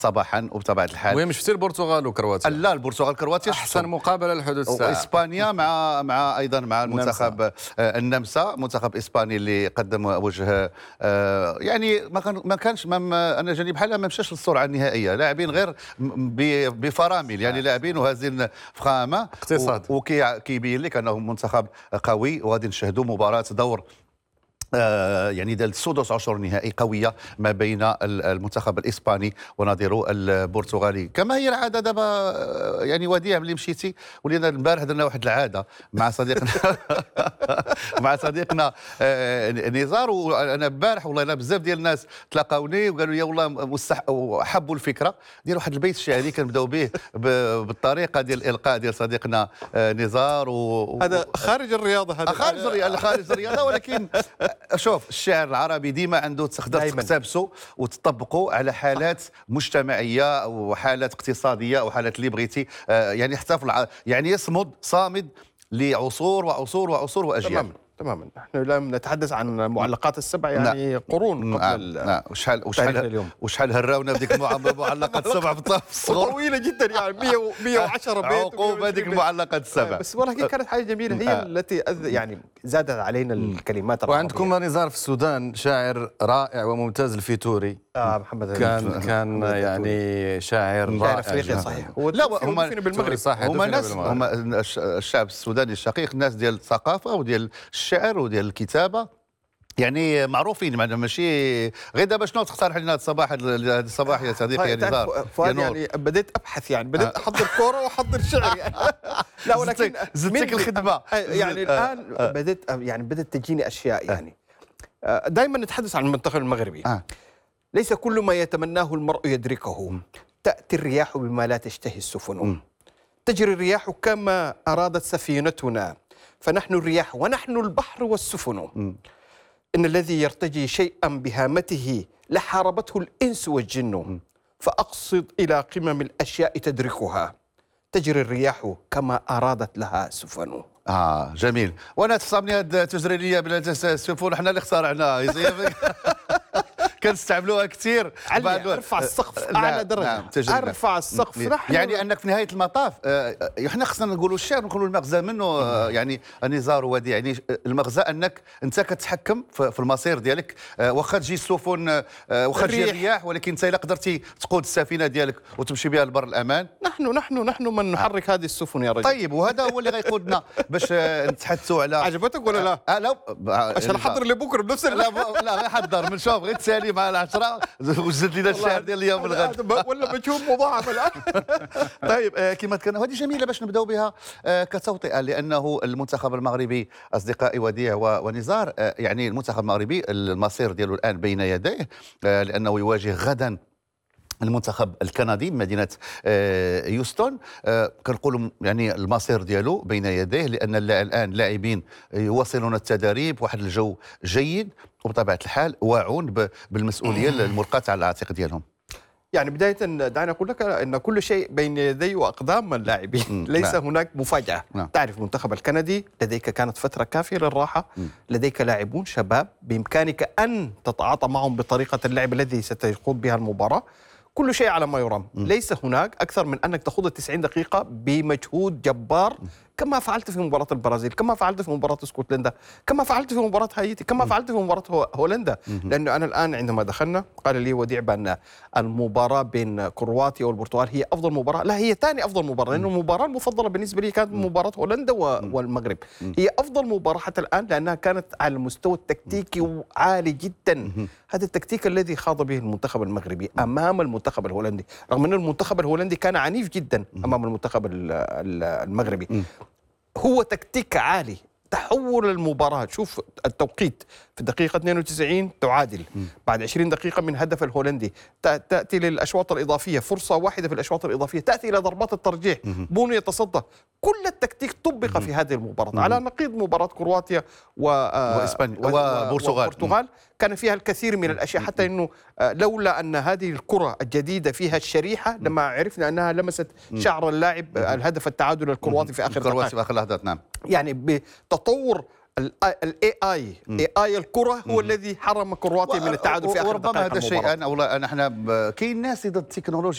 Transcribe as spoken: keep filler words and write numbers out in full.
صباحا وبطبيعه الحال. المهم شفتي البرتغال وكرواتيا؟ لا، البرتغال كرواتيا احسن مقابله لحدود الساعه. اسبانيا مع مع ايضا مع المنتخب النمسا، منتخب اسباني اللي قدم وجه يعني ما كان ما كانش انا جاني بحالها ما مشاش للسرعه النهائيه، لاعبين غير بفرامل، يعني لاعبين وهازين فخامه اقتصاد، وكيبين لك انه منتخب قوي، وغادي نشاهدوا مباراه دور آه يعني ديال سدس عشر نهائي قويه ما بين المنتخب الاسباني ونظيره البرتغالي، كما هي العاده دابا. يعني وديع ملي مشيتي ولينا البارح درنا واحد العاده مع صديقنا مع صديقنا آه نزار، وانا البارح والله انا بزاف ديال الناس تلاقاوني وقالوا لي والله مستح... وحبوا الفكره ديال واحد البيت الشعري كنبداو به بالطريقه ديال الالقاء ديال صديقنا آه نزار و... هذا خارج الرياضه، هذا خارج الرياضه خارج الرياضه ولكن شوف الشعر العربي ديما عنده تقدر تقتبسه وتطبقه على حالات مجتمعيه وحالات اقتصاديه وحالات اللي بغيتي، يعني حتى في يعني يصمد صامد لعصور وعصور وعصور واجيال. تماما تماما. نحن لم نتحدث عن المعلقات السبع، يعني نعم. قرون قبل نعم. وشحال وشحال وشحال هراونا بديك المعلقات السبع بالطرف الصغر طويله جدا، يعني مية وعشرة بيت عقوبه هذيك المعلقات السبع. بس ولكن كانت حاجه جميله، هي آه. التي يعني زادت علينا الكلمات العربيه. وعندكم نزار في السودان شاعر رائع وممتاز، الفيتوري. اه محمد كان كان يعني شاعر رائع افريقيا صحيح. لا هما بالمغرب صحيح، هما ناس هما الشعب السوداني الشقيق، ناس ديال الثقافه وديال الشعر وديال الكتابه، يعني معروفين. ماشي غير دابا شنو تقترح لنا هذا الصباح هذا الصباح يا صديقي يا نزار؟ يعني بديت ابحث، يعني بديت احضر كوره واحضر شعر يعني. لا ولكن زدتك الخدمه يعني الان بديت يعني بدات تجيني اشياء. يعني دائما نتحدث عن المنتخب المغربي. ليس كل ما يتمناه المرء يدركه. تأتي الرياح بما لا تشتهي السفن، تجري الرياح كما أرادت سفينتنا، فنحن الرياح ونحن البحر والسفن. إن الذي يرتجي شيئا بهامته لحاربته الإنس والجن، فأقصد إلى قمم الأشياء تدركها، تجري الرياح كما أرادت لها سفن. آه جميل. وأنا تصابني هاد تجري لي بلا سفن، احنا اللي اخترعناها كنستعملوها كثير. ارفع السقف اعلى درجه. نعم. ارفع السقف. نحن يعني انك في نهايه المطاف احنا خصنا نقولوا الشعر، نقولوا المغزى منه يعني النزار وديع، يعني المغزى انك انت كتحكم في المصير ديالك، واخا تجي السفن واخا تجي الرياح، ولكن انت الا قدرتي تقود السفينه ديالك وتمشي بها لبر الامان. نحن نحن نحن من نحرك هذه السفن يا رجل. طيب وهذا هو اللي غيقودنا باش نتحدثوا على. عجبتك ولا لا؟ اه لا باش نحضر لبكره بنفس لا لا غير حضر من شوف غير تسالي مع العشرة وزد لنا الشعر ديال اليوم الغد ولا مجهود مضاعف الان. طيب آه كما كان هذه جميله باش نبداو بها آه كتوطئه، لانه المنتخب المغربي اصدقائي وديع ونزار، آه يعني المنتخب المغربي المصير ديالو الان بين يديه، آه لانه يواجه غدا المنتخب الكندي من مدينه يوستون. كنقولوا يعني المصير ديالو بين يديه، لان الان لاعبين يواصلون التدريب واحد الجو جيد، وبطبيعه الحال واعون بالمسؤوليه الملقاه على العاتق ديالهم. يعني بدايه دعني اقول لك ان كل شيء بين يدي واقدام اللاعبين، ليس نعم. هناك مفاجاه. نعم. تعرف المنتخب الكندي لديك كانت فتره كافيه للراحه، م. لديك لاعبون شباب بامكانك ان تتعاطى معهم بطريقه اللعب الذي ستخوض بها المباراه. كل شيء على ما يرام. م. ليس هناك أكثر من أنك تخوض التسعين دقيقة بمجهود جبار، م. كما فعلت في مباراة البرازيل، كما فعلت في مباراة اسكتلندا، كما فعلت في مباراة هايتي، كما م. فعلت في مباراة هولندا. م. لأنه أنا الآن عندما دخلنا قال لي وديع بأن المباراة بين كرواتيا والبرتغال هي أفضل مباراة، لا هي ثاني أفضل مباراة، لأنه المباراة المفضلة بالنسبة لي كانت مباراة هولندا والمغرب. م. هي أفضل مباراة حتى الآن لأنها كانت على المستوى التكتيكي عالي جدا. م. هذا التكتيك الذي خاض به المنتخب المغربي أمام المنتخب الهولندي، رغم أن المنتخب الهولندي كان عنيف جدا أمام المنتخب المغربي. م. هو تكتيك عالي. تحول المباراة، شوف التوقيت في الدقيقة اثنين وتسعين تعادل، م. بعد عشرين دقيقة من هدف الهولندي تأتي للأشواط الإضافية، فرصة واحدة في الأشواط الإضافية، تأتي إلى ضربات الترجيح، م. بونو يتصدى. كل التكتيك طبق م. في هذه المباراة، م. على نقيض مباراة كرواتيا و... وإسبانيا والبرتغال. كان فيها الكثير من الأشياء، حتى أنه لولا أن هذه الكرة الجديدة فيها الشريحة لما عرفنا أنها لمست شعر اللاعب الهدف التعادل الكرواتي في آخر دقائق. في آخر لحظات. نعم. يعني بتطور الاي اي اي اي الكره هو الذي حرم كرواتيا من التعادل في اخر دقائق. وربما هذا الشيء انا والله انا احنا كاين ناس ضد التكنولوجيا